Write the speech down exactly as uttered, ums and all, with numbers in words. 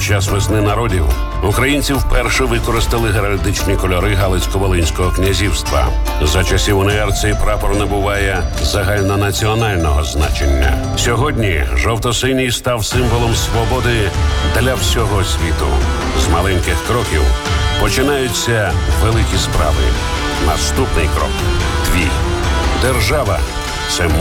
час весни народів українці вперше використали геральдичні кольори Галицько-Волинського князівства. За часів УНР цей прапор набуває загальнонаціонального значення. Сьогодні жовто-синій став символом свободи для всього світу. З маленьких кроків починаються великі справи. Наступний крок – твій. Держава – це